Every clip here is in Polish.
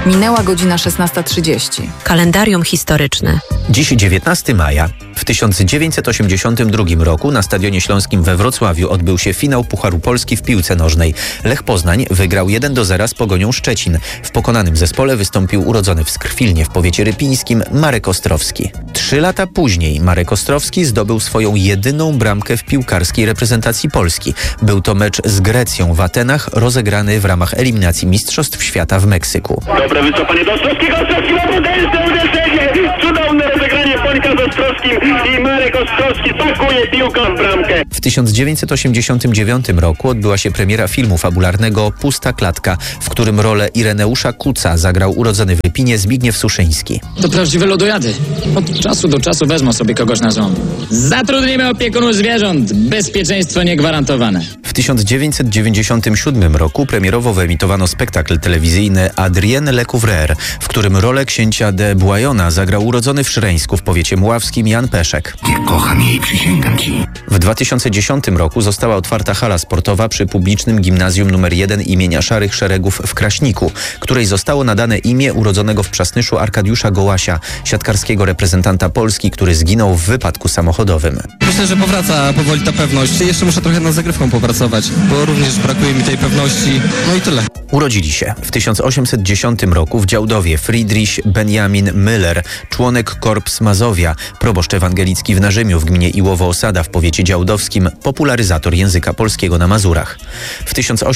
Minęła godzina 16:30. Kalendarium historyczne. Dziś 19 maja. W 1982 roku na Stadionie Śląskim we Wrocławiu odbył się finał Pucharu Polski w piłce nożnej. Lech Poznań wygrał 1-0 z Pogonią Szczecin. W pokonanym zespole wystąpił urodzony w Skrwilnie w powiecie rypińskim Marek Ostrowski. 3 lata później Marek Ostrowski zdobył swoją jedyną bramkę w piłkarskiej reprezentacji Polski. Był to mecz z Grecją w Atenach, rozegrany w ramach eliminacji Mistrzostw Świata w Meksyku. Dobre wycofanie do Ostrowskiego, Ostrowski ma potężne uderzenie, cudowne rozegranie Pońka z Ostrowskim i Marek Ostrowski pakuje piłkę w bramkę. W 1989 roku odbyła się premiera filmu fabularnego Pusta klatka, w którym rolę Ireneusza Kuca zagrał urodzony w Rypinie Zbigniew Suszyński. To prawdziwe lodojady. Od czasu do czasu wezmą sobie kogoś na żonę. Zatrudnimy opiekunów zwierząt. Bezpieczeństwo niegwarantowane. W 1997 roku premierowo wyemitowano spektakl telewizyjny Adrienne Lecouvreur, w którym rolę księcia de Bouillona zagrał urodzony w Szreńsku w powiecie mławskim Jan Peszek. Nie kocham jej, przysięgam ci. W 2010 roku została otwarta hala sportowa przy publicznym gimnazjum nr 1 imienia Szarych Szeregów w Kraśniku, której zostało nadane imię urodzonego w Przasnyszu Arkadiusza Gołasia, siatkarskiego reprezentanta Polski, który zginął w wypadku samochodowym. Myślę, że powraca powoli ta pewność. Jeszcze muszę trochę nad zagrywką popracować, bo również brakuje mi tej pewności. No i tyle. Urodzili się w 1810 roku w Działdowie Friedrich Benjamin Müller, członek Korps Mazowia, proboszcz ewangelicki w Narzymiu w gminie Iłowo-Osada w powiecie działdowskim, popularyzator języka polskiego na Mazurach. W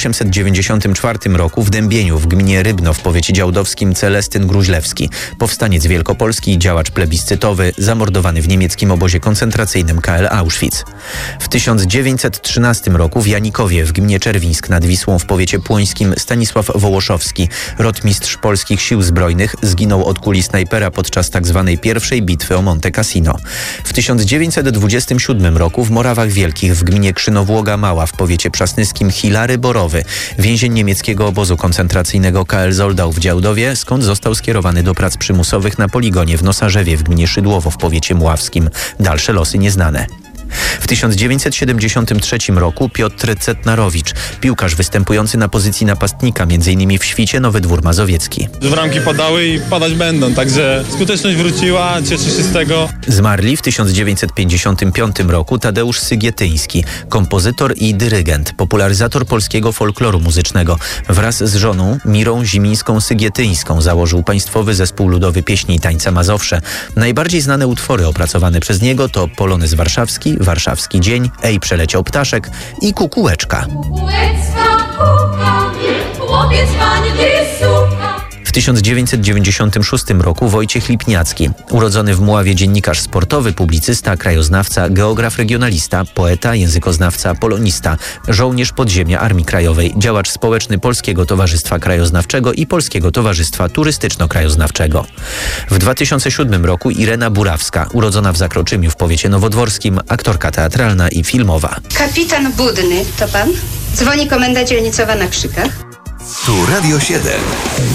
1894 roku w Dębieniu w gminie Rybno w powiecie działdowskim Celestyn Gruźlewski, powstaniec wielkopolski i działacz plebiscytowy, zamordowany w niemieckim obozie koncentracyjnym KL Auschwitz. W 1913 roku w Janikowie w gminie Czerwińsk nad Wisłą w powiecie płońskim Stanisław Wołoszowski, rotmistrz polskich sił zbrojnych, zginął od kuli snajpera podczas tzw. pierwszej bitwy o Monte Cassino. W 1927 roku w Morawach Wielkich w gminie Krzynowłoga Mała w powiecie przasnyskim Hilary Borowy, więzień niemieckiego obozu koncentracyjnego KL Zoldau w Działdowie, skąd został skierowany do prac przymusowych na poligonie w Nosarzewie w gminie Szydłowo w powiecie mławskim. Dalsze losy nieznane. W 1973 roku Piotr Cetnarowicz, piłkarz występujący na pozycji napastnika, m.in. w Świcie Nowy Dwór Mazowiecki. Bramki padały i padać będą, także skuteczność wróciła, cieszę się z tego. Zmarli w 1955 roku Tadeusz Sygietyński, kompozytor i dyrygent, popularyzator polskiego folkloru muzycznego. Wraz z żoną Mirą Zimińską-Sygietyńską założył Państwowy Zespół Ludowy Pieśni i Tańca Mazowsze. Najbardziej znane utwory opracowane przez niego to Polonez Warszawski, Warszawski Dzień, Ej, przeleciał ptaszek i Kukułeczka. Chłopiec Wandy suka. W 1996 roku Wojciech Lipniacki, urodzony w Mławie dziennikarz sportowy, publicysta, krajoznawca, geograf regionalista, poeta, językoznawca, polonista, żołnierz podziemia Armii Krajowej, działacz społeczny Polskiego Towarzystwa Krajoznawczego i Polskiego Towarzystwa Turystyczno-Krajoznawczego. W 2007 roku Irena Burawska, urodzona w Zakroczymiu w powiecie nowodworskim, aktorka teatralna i filmowa. Kapitan Budny, to pan? Dzwoni komenda dzielnicowa na Krzykach. Tu Radio 7.